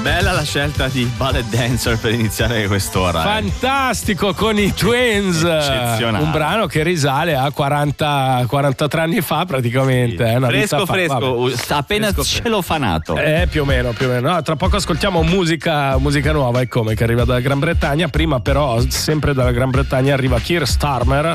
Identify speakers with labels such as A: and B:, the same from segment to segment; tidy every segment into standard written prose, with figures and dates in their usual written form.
A: Bella la scelta di Ballet Dancer per iniziare quest'ora.
B: Fantastico, con i Twins.
A: Eccezionale.
B: Un brano che risale a 43 anni fa praticamente.
A: Sì.
B: Una
A: Fresco,
B: vita
A: fresco,
B: fa,
A: appena
B: fresco,
A: celofanato.
B: Più o meno. No, tra poco ascoltiamo musica nuova, come che arriva dalla Gran Bretagna. Prima però, sempre dalla Gran Bretagna, arriva Keir Starmer.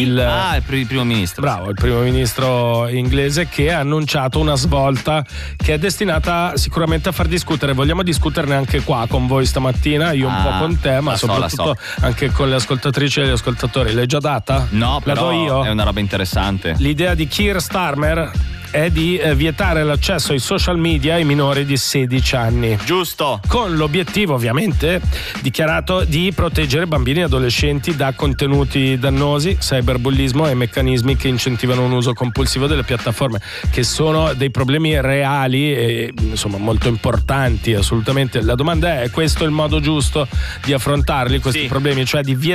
A: Il primo ministro.
B: Bravo, il primo ministro inglese, che ha annunciato una svolta che è destinata sicuramente a far discutere. Vogliamo discuterne anche qua con voi stamattina, io un po' con te, ma soprattutto anche con le ascoltatrici e gli ascoltatori. L'hai già data?
A: No,
B: la
A: però
B: do io.
A: È una roba interessante.
B: L'idea di Keir Starmer è di vietare l'accesso ai social media ai minori di 16 anni.
A: Giusto.
B: Con l'obiettivo, ovviamente, dichiarato di proteggere bambini e adolescenti da contenuti dannosi, cyberbullismo e meccanismi che incentivano un uso compulsivo delle piattaforme, che sono dei problemi reali e insomma molto importanti, assolutamente. La domanda è: questo è il modo giusto di affrontarli, questi problemi, cioè di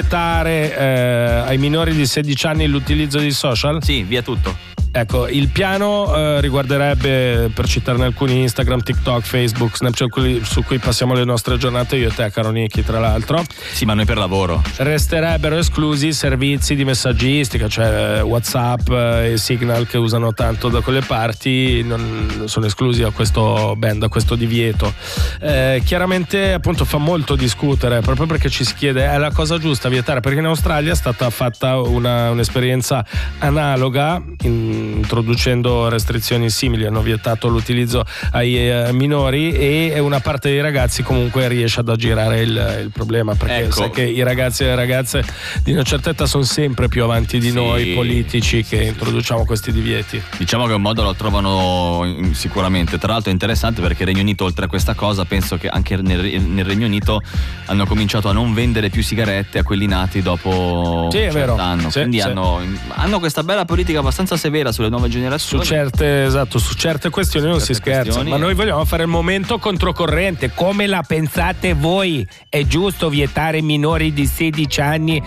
B: vietare ai minori di 16 anni l'utilizzo di social?
A: Sì, via tutto.
B: Ecco, il piano riguarderebbe, per citarne alcuni, Instagram, TikTok, Facebook, Snapchat, su cui passiamo le nostre giornate, io e te, caro Nicky, tra l'altro.
A: Sì, ma noi per lavoro.
B: Resterebbero esclusi servizi di messaggistica, cioè WhatsApp e Signal, che usano tanto da quelle parti, non sono esclusi a questo ban, a questo divieto. Chiaramente, appunto, fa molto discutere, proprio perché ci si chiede: è la cosa giusta vietare? Perché in Australia è stata fatta un'esperienza analoga, introducendo restrizioni simili, hanno vietato l'utilizzo ai minori, e una parte dei ragazzi comunque riesce ad aggirare il problema, perché sai che i ragazzi e le ragazze di una certa età sono sempre più avanti di noi politici che introduciamo questi divieti.
A: Diciamo che un modo lo trovano sicuramente. Tra l'altro è interessante perché il Regno Unito, oltre a questa cosa, penso che anche nel Regno Unito hanno cominciato a non vendere più sigarette a quelli nati dopo
B: un certo
A: anno. Quindi hanno questa bella politica abbastanza severa sulle nuove generazioni.
B: Su certe questioni non si scherza. Ma noi vogliamo fare il momento controcorrente. Come la pensate voi? È giusto vietare ai minori di 16 anni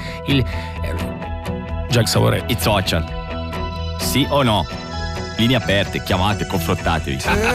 B: Jack Savoretti?
A: I social. Sì o no? Linee aperte, chiamate, confrontatevi.